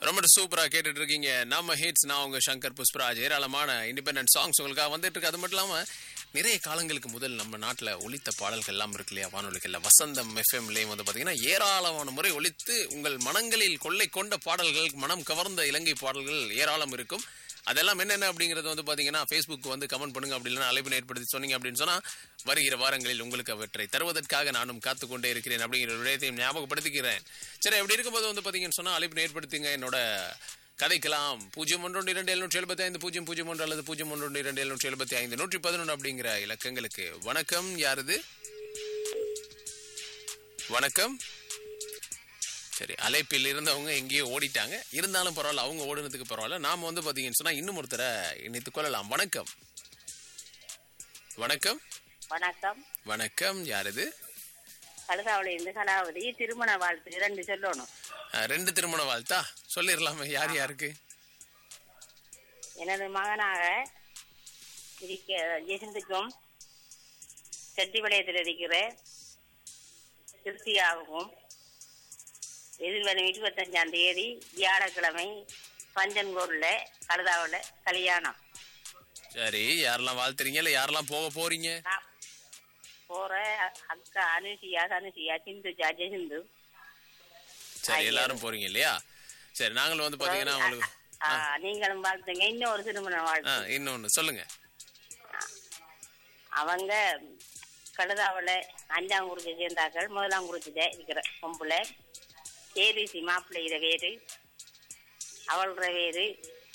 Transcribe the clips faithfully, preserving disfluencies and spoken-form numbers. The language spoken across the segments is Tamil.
ரொம்ப சூப்பரா கேட்டுட்டு இருக்கீங்க நம்ம ஹிட்ஸ். நான் உங்க சங்கர் புஷ்பராஜ். ஏராளமான இண்டிபெண்டன்ட் சாங்ஸ் உங்களுக்காக வந்துட்டு இருக்கு. அது மட்டும் இல்லாம நிறைய காலங்களுக்கு முதல் நம்ம நாட்டுல ஒலித்த பாடல்கள் எல்லாம் இருக்கு இல்லையா, வானொலிகள்ல வசந்தம் எஃப்எம்லயும் வந்து பாத்தீங்கன்னா ஏராளமான முறை ஒலித்து உங்கள் மனங்களில் கொள்ளை கொண்ட பாடல்கள், மனம் கவர்ந்த இலங்கை பாடல்கள் ஏராளம் இருக்கும். அதெல்லாம் என்னென்ன அப்படிங்கறது வந்து பாத்தீங்கன்னா ஃபேஸ்புக் வந்து கமெண்ட் பண்ணுங்க. அப்படி இல்லைன்னா அழைப்பு ஏற்படுத்தி சொன்னீங்க அப்படின்னு சொன்னா வருகிற வாரங்களில் உங்களுக்கு அவற்றை தருவதற்காக நானும் காத்து கொண்டே இருக்கிறேன் அப்படிங்கிற விடயத்தையும் ஞாபகப்படுத்திக்கிறேன். சரி, அப்படி இருக்கும்போது வந்து பாத்தீங்கன்னு சொன்னா அழைப்பு ஏற்படுத்திங்க. என்னோட கதைக்கலாம் பூஜ்ஜியம் ஒன்று இரண்டு எழுநூற்றி எழுபத்தி ஐந்து பூஜ்ஜியம் பூஜ்ஜியம் ஒன்று அல்லது பூஜ்ஜியம் ஒன்று இரண்டு எழுநூற்றி எழுபத்தி ஐந்து நூற்றி பதினொன்று அப்படிங்கிற இலக்கங்களுக்கு. வணக்கம், யாருது? வணக்கம். சரி, அழைப்பில் இருந்தவங்க எங்கேயோ ஓடிட்டாங்க. இருந்தாலும் பரவாயில்ல, அவங்க ஓடுனதுக்கு பரவாயில்ல. நாம வந்து பாத்தீங்கன்னு சொன்னா இன்னும் ஒருத்தரை இணைத்துக் கொள்ளலாம். வணக்கம். வணக்கம். வணக்கம். வணக்கம், யாருது? கழுதாவளி இருந்து கலாவதி. திருமண வாழ்த்து ரெண்டு சொல்லணும். ரெண்டு திருமண வாழ்த்தா சொல்லிடலாமே. யார் யாருக்கு? எனது மகனாக இருக்க ஜெசிந்துக்கும், செட்டிப்பாளையத்தில் இருக்கிற திருப்தியாகவும், எதிர்வரும் இருபத்தஞ்சாம் தேதி வியாழக்கிழமை பஞ்சன்கோர்ல கழுதாவள கல்யாணம். சரி, யாரெல்லாம் வாழ்த்துறீங்க இல்ல யாரெல்லாம் போக போறீங்க? போற அக்கா அனுசியா, தனுசியா, சிந்துஜா, ஜெசிந்து. சரி, எல்லாரும் போறீங்க இல்லையா? சரி, நாங்களும் வந்து பாத்தீங்கன்னா உங்களுக்கு நீங்களும் வாழ்த்துங்க. இன்னொரு திருமண வாழ்த்து. இன்னொன்னு சொல்லுங்க. அவங்க கழுதாவள அஞ்சாம் குறிச்சி சேர்ந்தாக்கள், முதலாம் குறிச்சில இருக்கிற பொம்புல ஏரிசி மாப்பிள்ளையில வேறு, அவளோட வேறு.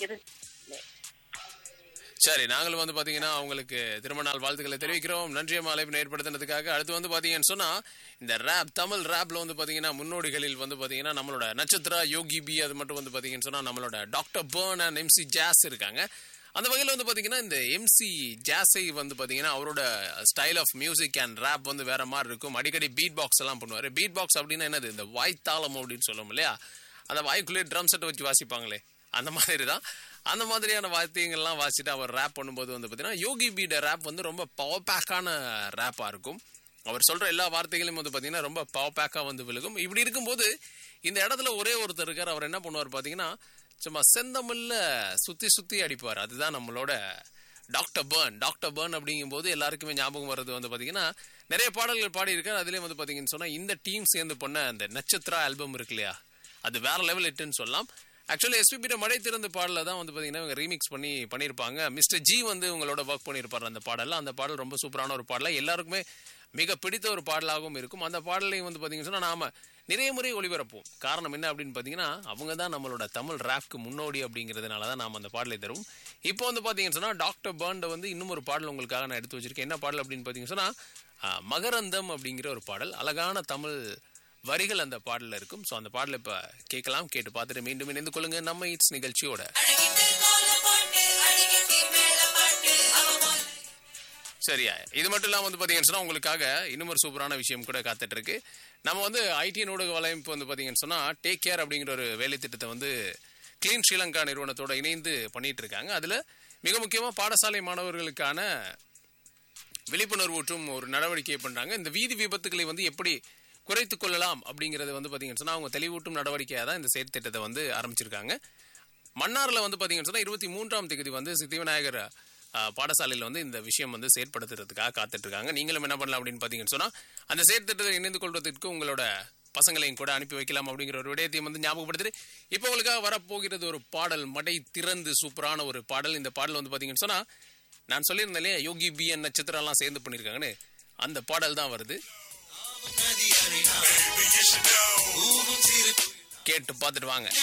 சரி, நாங்களும் வந்து பாத்தீங்கன்னா அவங்களுக்கு திருமண நாள் வாழ்த்துக்களை தெரிவிக்கிறோம். நன்றியம்மா அழைப்பு ஏற்படுத்தினதுக்காக. அடுத்து வந்து பாத்தீங்கன்னு சொன்னா இந்த ரேப், தமிழ் ரேப்ல வந்து பாத்தீங்கன்னா முன்னோடிகளில் வந்து பாத்தீங்கன்னா நம்மளோட நட்சத்திரா, யோகி பி, அது மட்டும் வந்து பாத்தீங்கன்னு சொன்னா நம்மளோட டாக்டர் பர்ன் அண்ட் எம்சி ஜாஸ் இருக்காங்க. அந்த வகையில் வந்து பாத்தீங்கன்னா இந்த எம்சி ஜாஸை வந்து பாத்தீங்கன்னா அவரோட style of music and rape வந்து வேற மாதிரி இருக்கும். அடிக்கடி பீட் பாக்ஸ் எல்லாம் பண்ணுவாரு. பீட் பாக்ஸ் அப்படின்னா என்னது? இந்த வாய்த்தாளம் அப்படின்னு சொல்லுவோம் இல்லையா, அந்த வாய்க்குள்ளே ட்ரம் செட் வச்சு வாசிப்பாங்களே, அந்த மாதிரி தான். அந்த மாதிரியான வார்த்தைகள்லாம் வாசிட்டு அவர் ரேப் பண்ணும்போது வந்து பார்த்தீங்கன்னா யோகி பீட ரேப் வந்து ரொம்ப பவர் பேக்கான ரேப்பாக இருக்கும். அவர் சொல்கிற எல்லா வார்த்தைகளையும் வந்து பார்த்தீங்கன்னா ரொம்ப பவர் பேக்காக வந்து விழுகும். இப்படி இருக்கும்போது இந்த இடத்துல ஒரே ஒருத்தர் இருக்கார். அவர் என்ன பண்ணுவார் பார்த்தீங்கன்னா சும்மா செந்தமில்ல சுற்றி சுற்றி அடிப்பார். அதுதான் நம்மளோட டாக்டர் பர்ன். டாக்டர் பர்ன் அப்படிங்கும்போது எல்லாருக்குமே ஞாபகம் வர்றது வந்து பார்த்தீங்கன்னா நிறைய பாடல்கள் பாடியிருக்கார். அதுலேயும் வந்து பார்த்தீங்கன்னு சொன்னால் இந்த டீம் சேர்ந்து பண்ண அந்த நட்சத்திரா ஆல்பம் இருக்கு இல்லையா, அது வேற லெவல் ஹிட்னு சொல்லலாம். ஆக்சுவலி எஸ்பிபியோட மழை திறந்து பாடல தான் வந்து பார்த்தீங்கன்னா இவங்க ரீமிக்ஸ் பண்ணி பண்ணியிருப்பாங்க. மிஸ்டர் ஜி வந்து உங்களோட ஒர்க் பண்ணியிருப்பார் அந்த பாடலில். அந்த பாடல் ரொம்ப சூப்பரான ஒரு பாடல, எல்லாருக்குமே மிக பிடித்த ஒரு பாடலாகவும் இருக்கும். அந்த பாடலையும் வந்து பார்த்தீங்கன்னு சொன்னால் நாம நிறைய முறை ஒளிபரப்போம். காரணம் என்ன அப்படின்னு பார்த்தீங்கன்னா அவங்க தான் நம்மளோட தமிழ் ரேப்க்கு முன்னோடி அப்படிங்கிறதுனால தான் நாம் அந்த பாடலை தருவோம். இப்போ வந்து பார்த்தீங்கன்னு சொன்னால் டாக்டர் பர்ன்ட வந்து இன்னும் ஒரு பாடல் உங்களுக்காக நான் எடுத்து வச்சிருக்கேன். என்ன பாடல் அப்படின்னு பார்த்தீங்கன்னு சொன்னால் மகரந்தம் அப்படிங்கிற ஒரு பாடல். அழகான தமிழ் வரிகள் அந்த பாடல இருக்கும். சோ அந்த பாடல இப்ப கேட்கலாம். கேட்டு பார்த்துட்டு மீண்டும் இணைந்து கொள்ளுங்க நம்ம இட்ஸ் நிகழ்ச்சியோட. சரியா, இது மட்டும் இல்லாம வந்து பாத்தீங்கன்னு சொன்னா உங்களுக்காக இன்னும் ஒரு சூப்பரான விஷயம் கூட காத்துட்டு இருக்கு. நம்ம வந்து ஐடி ஊடக வலையமைப்பு வந்து பாத்தீங்கன்னு சொன்னா டேக் கேர் அப்படிங்கிற ஒரு வேலை திட்டத்தை வந்து கிளீன் ஸ்ரீலங்கா நிறுவனத்தோட இணைந்து பண்ணிட்டு இருக்காங்க. அதுல மிக முக்கியமா பாடசாலை மாணவர்களுக்கான விழிப்புணர்வு ஊற்றும் ஒரு நடவடிக்கையை பண்றாங்க. இந்த வீதி விபத்துக்களை வந்து எப்படி குறைத்துக் கொள்ளலாம் அப்படிங்கறது வந்து பாத்தீங்கன்னு சொன்னா அவங்க தெளிவூட்டும் நடவடிக்கையா தான் இந்த செயற்திட்டத்தை வந்து ஆரம்பிச்சிருக்காங்க. மன்னார்ல வந்து பாத்தீங்கன்னு சொன்னா இருபத்தி மூன்றாம் தேதி வந்து சித்திவிநாயகர் பாடசாலையில் வந்து இந்த விஷயம் வந்து செயற்படுத்துறதுக்காக காத்துட்டு இருக்காங்க. நீங்களும் என்ன பண்ணலாம் அப்படின்னு பாத்தீங்கன்னு சொன்னா அந்த செயற்திட்டத்தை இணைந்து கொள்வதற்கு உங்களோட பசங்களையும் கூட அனுப்பி வைக்கலாம் அப்படிங்கிற ஒரு விடயத்தையும் வந்து ஞாபகப்படுத்துது. இப்போ உங்களுக்காக வரப்போகிறது ஒரு பாடல், மடை திறந்து சூப்பரான ஒரு பாடல். இந்த பாடல் வந்து பாத்தீங்கன்னு சொன்னா நான் சொல்லியிருந்தேன் இல்லையா யோகி பி என் நட்சத்திரம் எல்லாம் சேர்ந்து பண்ணிருக்காங்கன்னு, அந்த பாடல் தான் வருது. கேட்டு பார்த்துட்டு வாங்க.